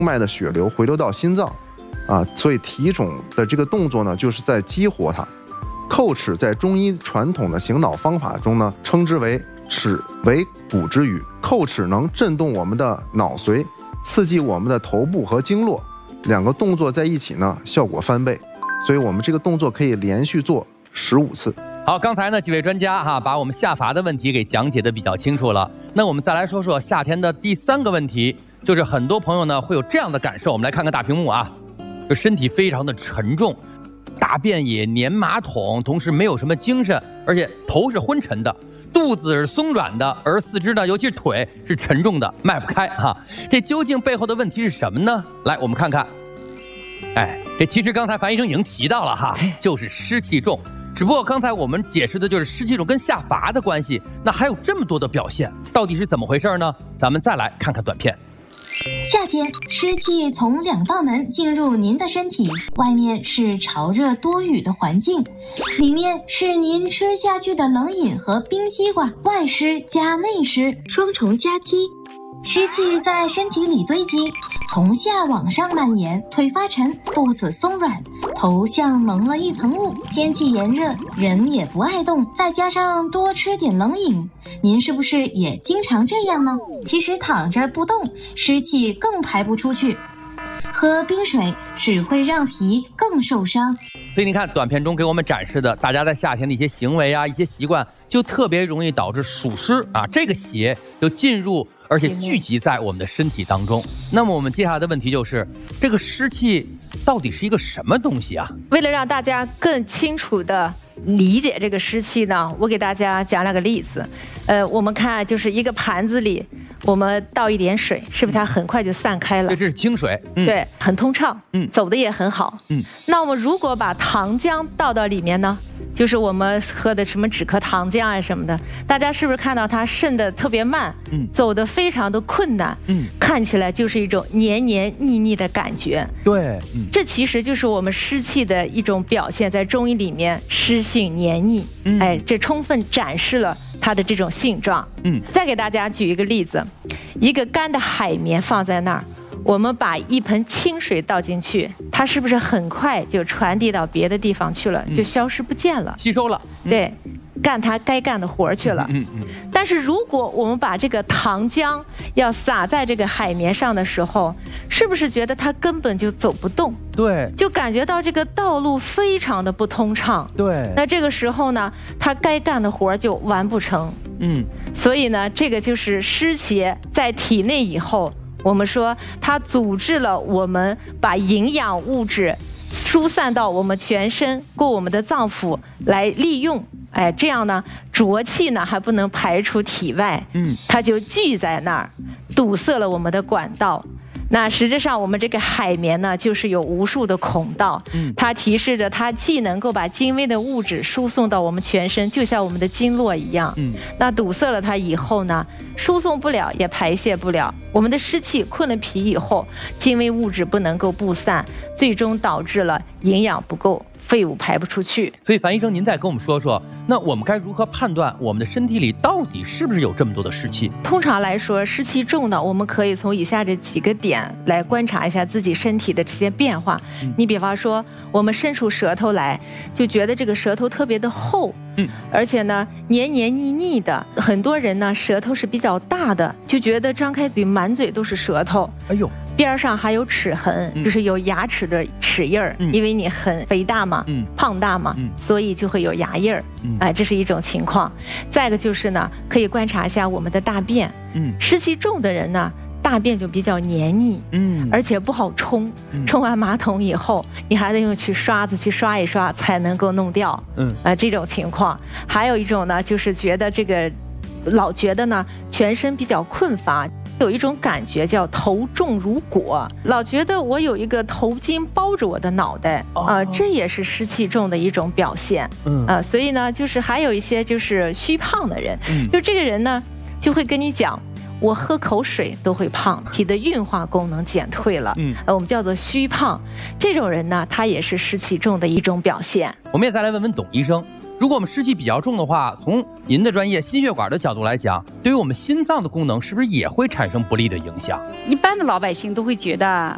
脉的血流回流到心脏，所以提踵的这个动作呢，就是在激活它。叩齿在中医传统的醒脑方法中呢，称之为齿为骨之语。叩齿能震动我们的脑髓，刺激我们的头部和经络，两个动作在一起呢，效果翻倍。所以我们这个动作可以连续做15次。 好，刚才呢几位专家把我们下伐的问题给讲解的比较清楚了。那我们再来说说夏天的第3个问题，就是很多朋友呢会有这样的感受。我们来看看大屏幕就身体非常的沉重，大便也粘马桶，同时没有什么精神，而且头是昏沉的，肚子是松软的，而四肢呢，尤其是腿是沉重的，迈不开这究竟背后的问题是什么呢？来，我们看看。这其实刚才樊医生已经提到了就是湿气重。只不过刚才我们解释的就是湿气重跟下伐的关系，那还有这么多的表现，到底是怎么回事呢？咱们再来看看短片。 夏天，湿气从2道门进入您的身体，外面是潮热多雨的环境，里面是您吃下去的冷饮和冰西瓜，外湿加内湿，双重夹击。湿气在身体里堆积，从下往上蔓延，腿发沉，肚子松软，头像蒙了一层雾。天气炎热，人也不爱动，再加上多吃点冷饮，您是不是也经常这样呢？其实躺着不动，湿气更排不出去。喝冰水只会让脾更受伤。 所以你看短片中给我们展示的大家在夏天的一些行为一些习惯，就特别容易导致暑湿这个邪就进入而且聚集在我们的身体当中。那么我们接下来的问题就是，这个湿气到底是一个什么东西为了让大家更清楚的理解这个湿气呢，我给大家讲2个例子。我们看就是一个盘子里，我们倒一点水，是不是它很快就散开了？ 这是清水， 对，很通畅，走的也很好。那我们如果把糖浆倒到里面呢，就是我们喝的什么止咳糖浆什么的，大家是不是看到它渗得特别慢，走得非常的困难，看起来就是一种黏黏腻腻的感觉。 对， 这其实就是我们湿气的一种表现，在中医里面，湿性黏腻，这充分展示了它的这种性状。再给大家举一个例子，一个干的海绵放在那儿，我们把一盆清水倒进去，它是不是很快就传递到别的地方去了，就消失不见了， 吸收了？ 对，干它该干的活去了。但是如果我们把这个糖浆要撒在这个海绵上的时候，是不是觉得它根本就走不动？ 对， 就感觉到这个道路非常的不通畅。 对， 那这个时候呢，它该干的活就完不成。所以呢，这个就是湿邪在体内以后，我们说它阻滞了我们把营养物质疏散到我们全身，过我们的脏腑来利用。这样呢，浊气呢还不能排出体外，它就聚在那儿，堵塞了我们的管道。那实质上我们这个海绵呢，就是有无数的孔道，它提示着它既能够把精微的物质输送到我们全身，就像我们的经络一样，那堵塞了它以后呢，输送不了也排泄不了，我们的湿气困了脾以后，精微物质不能够布散，最终导致了营养不够，废物排不出去。 所以樊医生，您再跟我们说说，那我们该如何判断我们的身体里到底是不是有这么多的湿气？ 通常来说，湿气重呢，我们可以从以下这几个点来观察一下自己身体的这些变化。你比方说，我们伸出舌头来，就觉得这个舌头特别的厚，而且呢黏黏腻腻的。很多人呢舌头是比较大的，就觉得张开嘴满嘴都是舌头。 哎呦， 边上还有齿痕，就是有牙齿的齿印儿，因为你很肥大嘛，胖大嘛，所以就会有牙印儿。这是一种情况。再一个就是呢，可以观察一下我们的大便。湿气重的人呢，大便就比较黏腻，而且不好冲。冲完马桶以后，你还得用刷子去刷一刷才能够弄掉。这种情况。还有一种呢，就是觉得这个老觉得呢全身比较困乏。有一种感觉叫头重如裹，老觉得我有一个头巾包着我的脑袋这也是湿气重的一种表现。所以呢，就是还有一些就是虚胖的人，就这个人呢就会跟你讲，我喝口水都会胖，脾的运化功能减退了。我们叫做虚胖。这种人呢，他也是湿气重的一种表现。 我们也再来问问董医生，如果我们湿气比较重的话，从您的专业心血管的角度来讲，对于我们心脏的功能是不是也会产生不利的影响？ 一般的老百姓都会觉得